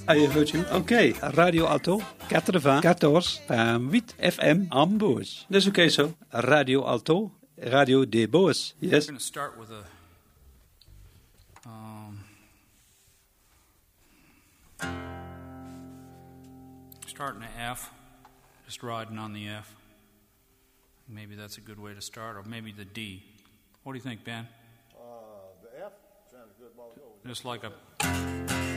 14. OK. Radio Alto 94.8 FM Hamburg. That's okay, so. Radio Alto, Radio de Bois. Yes. We're going to start with a starting an F, just riding on the F. Maybe that's a good way to start, or maybe the D. What do you think, Ben? The F sounds good. Just like a